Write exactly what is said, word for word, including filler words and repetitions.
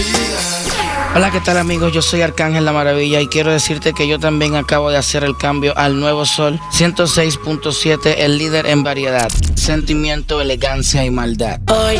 Hola, ¿qué tal amigos? Yo soy Arcángel La Maravilla y quiero decirte que yo también acabo de hacer el cambio al nuevo Sol ciento seis punto siete, el líder en variedad, sentimiento, elegancia y maldad. Hoy